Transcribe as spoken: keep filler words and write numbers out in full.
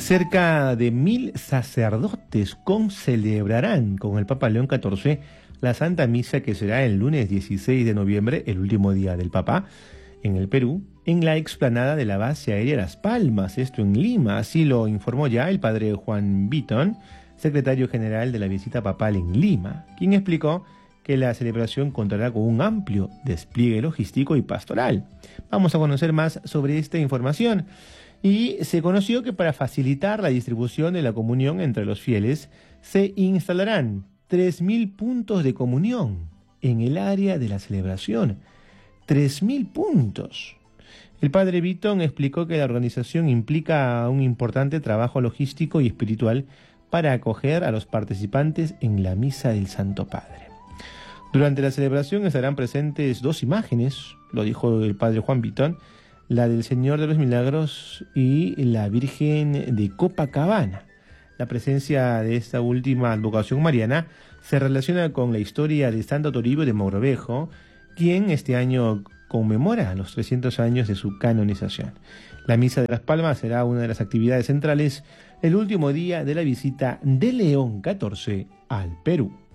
Cerca de mil sacerdotes concelebrarán con el Papa León catorce la Santa Misa que será el lunes dieciséis de noviembre, el último día del Papa, en el Perú, en la explanada de la base aérea Las Palmas, esto en Lima. Así lo informó ya el padre Juan Bitton, secretario general de la visita papal en Lima, quien explicó que la celebración contará con un amplio despliegue logístico y pastoral. Vamos a conocer más sobre esta información. Y se conoció que para facilitar la distribución de la comunión entre los fieles, se instalarán tres mil puntos de comunión en el área de la celebración. tres mil puntos. El padre Bitton explicó que la organización implica un importante trabajo logístico y espiritual para acoger a los participantes en la misa del Santo Padre. Durante la celebración estarán presentes dos imágenes, lo dijo el padre Juan Bitton, la del Señor de los Milagros y la Virgen de Copacabana. La presencia de esta última advocación mariana se relaciona con la historia de Santo Toribio de Mogrovejo, quien este año conmemora los trescientos años de su canonización. La Misa de las Palmas será una de las actividades centrales el último día de la visita de León catorce al Perú.